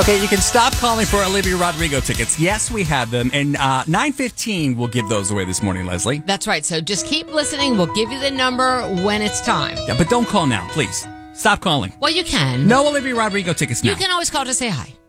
Okay, you can stop calling for Olivia Rodrigo tickets. Yes, we have them. And 9:15, we'll give those away this morning, Leslie. That's right. So just keep listening. We'll give you the number when it's time. Yeah, but don't call now, please. Stop calling. Well, you can. No Olivia Rodrigo tickets now. You can always call to say hi.